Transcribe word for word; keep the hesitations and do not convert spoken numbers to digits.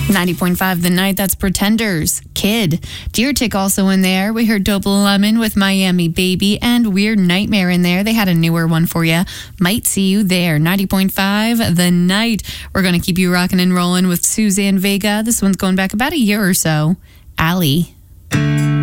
ninety point five The Night, that's Pretenders, Kid. Deer Tick also in there. We heard Dope Lemon with Miami Baby and Weird Nightmare in there. They had a newer one for you. Might See You There. ninety point five The Night. We're going to keep you rocking and rolling with Suzanne Vega. This one's going back about a year or so. Allie.